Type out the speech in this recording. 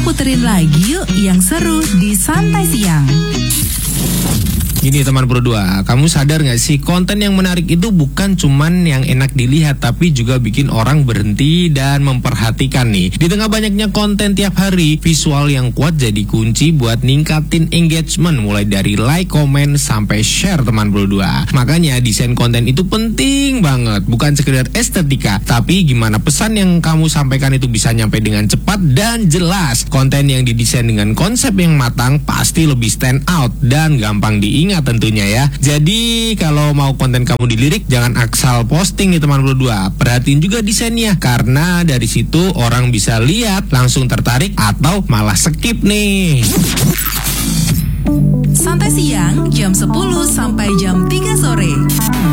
Kita puterin lagi yuk yang seru di Santai Siang. Gini teman Pro 2, kamu sadar gak sih konten yang menarik itu bukan cuman yang enak dilihat, tapi juga bikin orang berhenti dan memperhatikan nih. Di tengah banyaknya konten tiap hari, visual yang kuat jadi kunci buat ningkatin engagement, mulai dari like, komen, sampai share teman Pro 2. Makanya desain konten itu penting banget, bukan sekedar estetika, tapi gimana pesan yang kamu sampaikan itu bisa nyampe dengan cepat dan jelas. Konten yang didesain dengan konsep yang matang pasti lebih stand out dan gampang diingat tentunya ya. Jadi kalau mau konten kamu dilirik, jangan asal posting nih teman Pro 2. Perhatiin juga desainnya, karena dari situ orang bisa lihat, langsung tertarik atau malah skip nih. Santai Siang jam 10 sampai jam 3 sore.